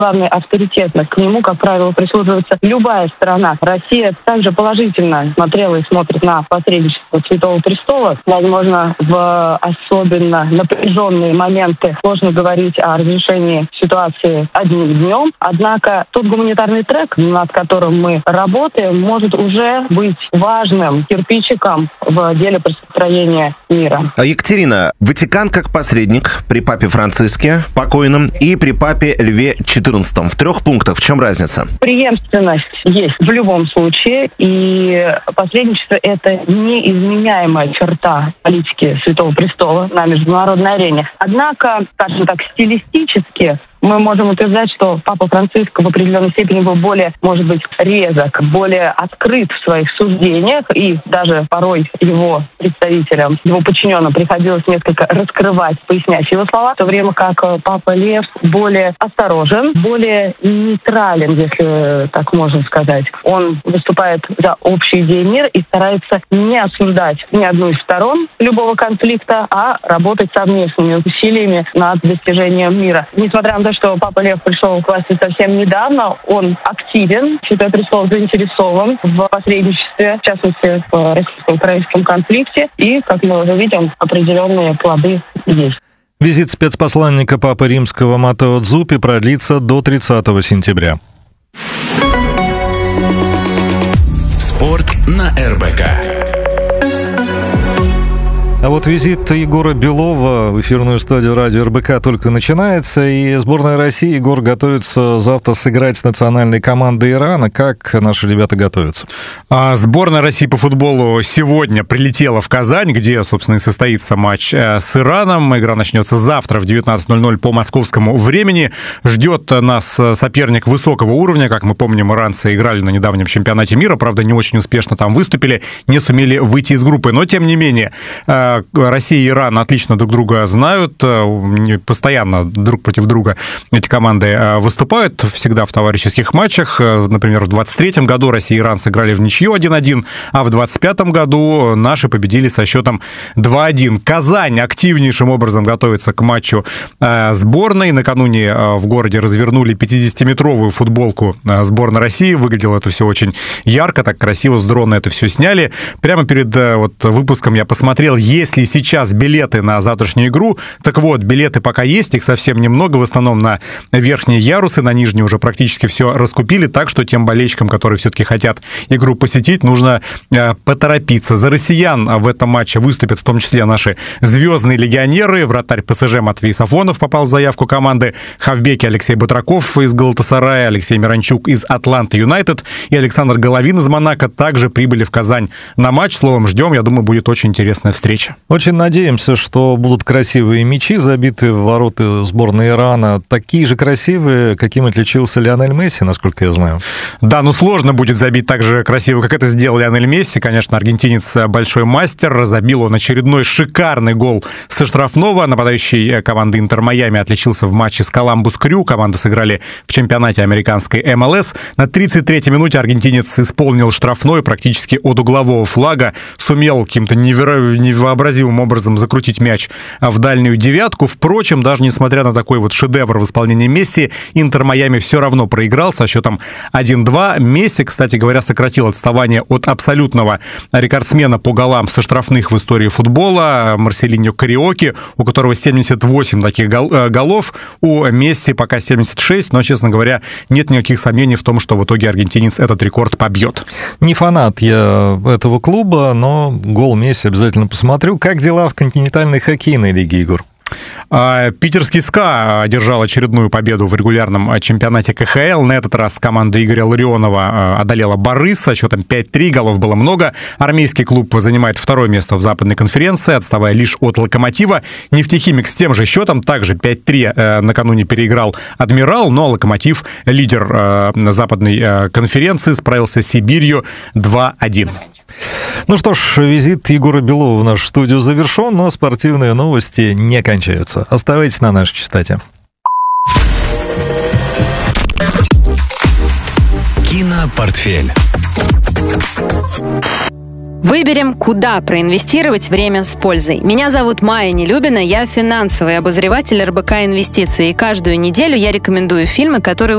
главный авторитетность. К нему, как правило, прислуживается любая сторона. Россия также положительно смотрела и смотрит на посредничество Святого Престола. Возможно, в особенно напряженные моменты сложно говорить о разрешении ситуации одним днем. Однако тот гуманитарный трек, над которым мы работаем, может уже быть важным кирпичиком в деле построения мира. Екатерина, Ватикан как посредник при папе Франциске покойном и при папе Льве XIV. В 3 пунктах в чем разница? Преемственность есть в любом случае, и посредничество — это неизменяемая черта политики Святого Престола на международной арене. Однако, скажем так, стилистически мы можем утверждать, что папа Франциск в определенной степени был более, может быть, резок, более открыт в своих суждениях, и даже порой его представителям, его подчиненным приходилось несколько раскрывать, пояснять его слова, в то время как папа Лев более осторожен, более нейтрален, если так можно сказать. Он выступает за общие идеи мира и старается не осуждать ни одну из сторон любого конфликта, а работать совместными усилиями над достижением мира. Несмотря на то, что папа Лев пришел к власти совсем недавно, он активен, Святой Престол заинтересован в посредничестве, в частности, в российско-украинском конфликте, и, как мы уже видим, определенные плоды есть. Визит спецпосланника Папы Римского Маттео Дзуппи продлится до 30 сентября. Спорт на РБК. А вот визит Егора Белова в эфирную студию радио РБК только начинается, и сборная России, Егор, готовится завтра сыграть с национальной командой Ирана. Как наши ребята готовятся? Сборная России по футболу сегодня прилетела в Казань, где, собственно, и состоится матч с Ираном. Игра начнется завтра в 19:00 по московскому времени. Ждет нас соперник высокого уровня. Как мы помним, иранцы играли на недавнем чемпионате мира, правда, не очень успешно там выступили, не сумели выйти из группы. Но, тем не менее, Россия и Иран отлично друг друга знают, постоянно друг против друга эти команды выступают, всегда в товарищеских матчах. Например, в 23-м году Россия и Иран сыграли в ничью 1-1, а в 25-м году наши победили со счетом 2-1. Казань активнейшим образом готовится к матчу сборной. Накануне в городе развернули 50-метровую футболку сборной России. Выглядело это все очень ярко, так красиво, с дрона это все сняли. Прямо перед выпуском я посмотрел, есть ли сейчас билеты на завтрашнюю игру. Так вот, билеты пока есть, их совсем немного, в основном на верхние ярусы, на нижние уже практически все раскупили, так что тем болельщикам, которые все-таки хотят игру посетить, нужно поторопиться. За россиян в этом матче выступят в том числе наши звездные легионеры. Вратарь ПСЖ Матвей Сафонов попал в заявку команды, хавбеки Алексей Батраков из Галатасарая, Алексей Миранчук из Атланты Юнайтед и Александр Головин из Монако также прибыли в Казань на матч. Словом, ждем, я думаю, будет очень интересная встреча. Очень надеемся, что будут красивые мячи, забитые в ворота сборной Ирана, такие же красивые, каким отличился Лионель Месси, насколько я знаю. Да, сложно будет забить так же красиво, как это сделал Лионель Месси. Конечно, аргентинец большой мастер. Забил он очередной шикарный гол со штрафного. Нападающий команды Интер Майами отличился в матче с Коламбус Крю. Команды сыграли в чемпионате американской МЛС. На 33-й минуте аргентинец исполнил штрафной практически от углового флага. Сумел каким-то невообразимым образом закрутить мяч в дальнюю девятку. Впрочем, даже несмотря на такой шедевр в исполнении Месси, Интер Майами все равно проиграл со счетом 1-2. Месси, кстати говоря, сократил отставание от абсолютного рекордсмена по голам со штрафных в истории футбола Марселиньо Кариоки, у которого 78 таких голов. У Месси пока 76, но, честно говоря, нет никаких сомнений в том, что в итоге аргентинец этот рекорд побьет. Не фанат я этого клуба, но гол Месси обязательно посмотрю. Как дела в континентальной хоккейной лиге, Егор? Питерский СКА одержал очередную победу в регулярном чемпионате КХЛ. На этот раз команда Игоря Ларионова одолела Борис со счетом 5-3, голов было много. Армейский клуб занимает второе место в западной конференции, отставая лишь от Локомотива. Нефтехимик с тем же счетом, также 5-3 накануне переиграл Адмирал, но Локомотив, лидер западной конференции, справился с Сибирью 2-1. Ну что ж, визит Егора Белова в нашу студию завершен, но спортивные новости не кончаются. Оставайтесь на нашей частоте. Кинопортфель. Выберем, куда проинвестировать время с пользой. Меня зовут Майя Нелюбина, я финансовый обозреватель РБК Инвестиции. И каждую неделю я рекомендую фильмы, которые